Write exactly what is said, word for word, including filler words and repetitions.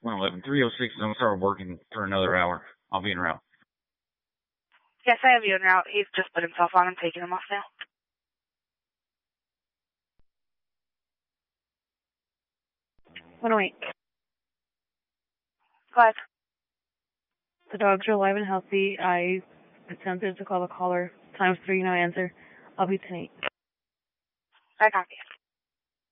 one eleven, three oh six is going to start working for another hour. I'll be en route. Yes, I have you en route. He's just put himself on. I'm taking him off now. one oh eight. Five. The dogs are alive and healthy. I attempted to call the caller. Times three, no answer. I'll be ten eight. I copy.